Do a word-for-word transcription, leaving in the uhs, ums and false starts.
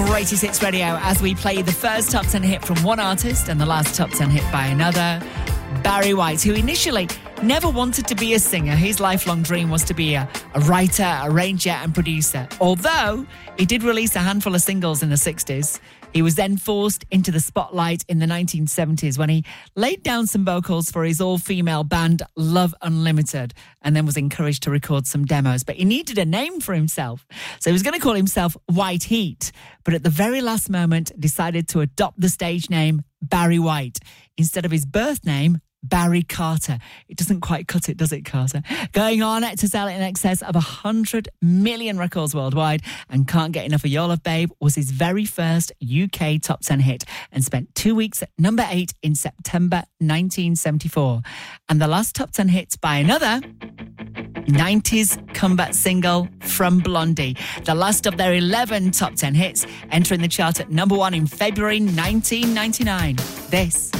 Greatest Hits Radio as we play the first top ten hit from one artist and the last top ten hit by another. Barry White, who initially never wanted to be a singer. His lifelong dream was to be a, a writer, arranger and producer. Although he did release a handful of singles in the sixties, he was then forced into the spotlight in the nineteen seventies when he laid down some vocals for his all-female band Love Unlimited and then was encouraged to record some demos. But he needed a name for himself. So he was going to call himself White Heat, but at the very last moment decided to adopt the stage name Barry White instead of his birth name, Barry Carter. It doesn't quite cut it, does it, Carter? Going on to sell in excess of one hundred million records worldwide, and Can't Get Enough of Your Love Babe was his very first U K top ten hit and spent two weeks at number eight in September nineteen seventy-four. And the last top ten hit by another nineties comeback single from Blondie. The last of their eleven top ten hits, entering the chart at number one in February nineteen ninety-nine. This